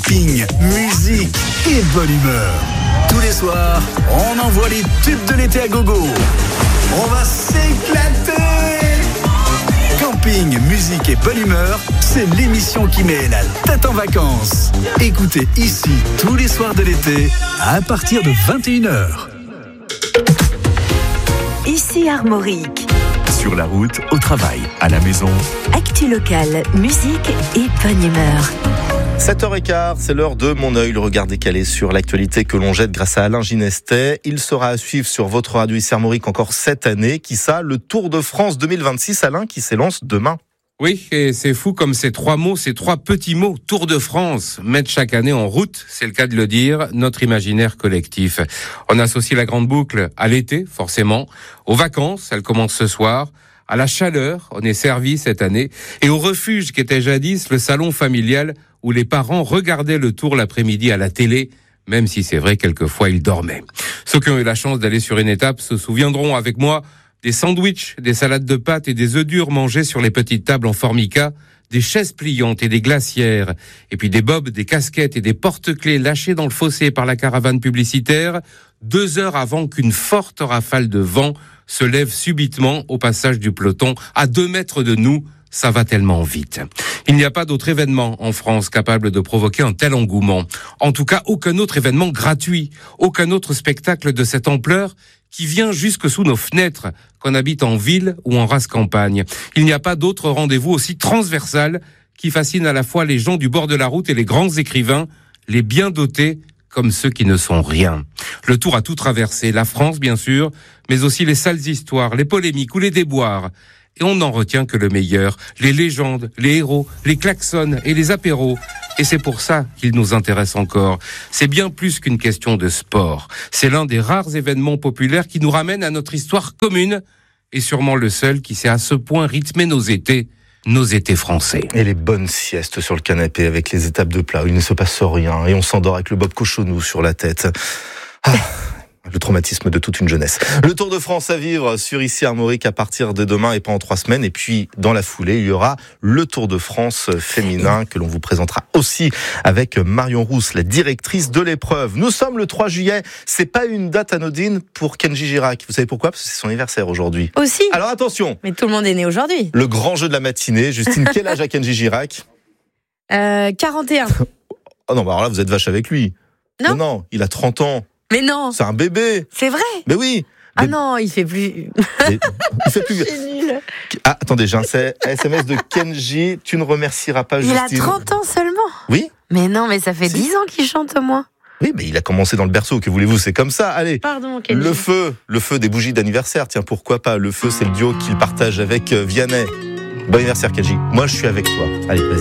Camping, musique et bonne humeur. Tous les soirs, on envoie les tubes de l'été à gogo. On va s'éclater. Camping, musique et bonne humeur, c'est l'émission qui met la tête en vacances. Écoutez ici tous les soirs de l'été à partir de 21h. Ici Armorique. Sur la route, au travail, à la maison. Actu locale, musique et bonne humeur. 7h15, c'est l'heure de Mon œil, le regard décalé sur l'actualité que l'on jette grâce à Alain Ginestet. Il sera à suivre sur votre radio ici Armorique encore cette année. Qui ça, le Tour de France 2026, Alain, qui s'élance demain. Oui, et c'est fou comme ces trois mots, ces trois petits mots, Tour de France, mettent chaque année en route, c'est le cas de le dire, notre imaginaire collectif. On associe la grande boucle à l'été, forcément, aux vacances, elles commencent ce soir, à la chaleur, on est servi cette année, et au refuge qui était jadis le salon familial où les parents regardaient le Tour l'après-midi à la télé, même si c'est vrai, quelquefois ils dormaient. Ceux qui ont eu la chance d'aller sur une étape se souviendront avec moi des sandwichs, des salades de pâtes et des œufs durs mangés sur les petites tables en formica, des chaises pliantes et des glacières, et puis des bobs, des casquettes et des porte-clés lâchés dans le fossé par la caravane publicitaire, 2 heures avant qu'une forte rafale de vent se lève subitement au passage du peloton à 2 mètres de nous. Ça va tellement vite. Il n'y a pas d'autre événement en France capable de provoquer un tel engouement. En tout cas, aucun autre événement gratuit, aucun autre spectacle de cette ampleur qui vient jusque sous nos fenêtres, qu'on habite en ville ou en race campagne. Il n'y a pas d'autre rendez-vous aussi transversal qui fascine à la fois les gens du bord de la route et les grands écrivains, les bien dotés comme ceux qui ne sont rien. Le Tour a tout traversé, la France bien sûr, mais aussi les sales histoires, les polémiques ou les déboires. Et on n'en retient que le meilleur, les légendes, les héros, les klaxons et les apéros. Et c'est pour ça qu'il nous intéresse encore. C'est bien plus qu'une question de sport. C'est l'un des rares événements populaires qui nous ramène à notre histoire commune et sûrement le seul qui sait à ce point rythmer nos étés français. Et les bonnes siestes sur le canapé avec les étapes de plat où il ne se passe rien et on s'endort avec le bob cochonou sur la tête. Le traumatisme de toute une jeunesse. Le Tour de France à vivre sur ici Armorique à partir de demain et pendant 3 semaines. Et puis, dans la foulée, il y aura le Tour de France féminin que l'on vous présentera aussi avec Marion Rousse, la directrice de l'épreuve. Nous sommes le 3 juillet. C'est pas une date anodine pour Kenji Girac. Vous savez pourquoi ? Parce que c'est son anniversaire aujourd'hui. Aussi. Alors attention. Mais tout le monde est né aujourd'hui. Le grand jeu de la matinée. Justine, quel âge a Kenji Girac ? 41. Oh non, bah alors là, vous êtes vache avec lui. Non. Non, il a 30 ans. Mais non. C'est un bébé. C'est vrai. Mais oui. Ah non, il fait plus. Il fait plus. C'est nul. Ah, attendez, j'ai un SMS de Kenji. Tu ne remercieras pas Il Justine. a 30 ans seulement. Oui. Mais non, mais ça fait 10 ans qu'il chante au moins. Oui, mais il a commencé dans le berceau. Que voulez-vous ? C'est comme ça. Allez. Pardon, Kenji. Le feu des bougies d'anniversaire. Tiens, pourquoi pas ? Le feu, c'est le duo qu'il partage avec Vianney. Bon anniversaire, Kenji. Moi, je suis avec toi. Allez, vas-y.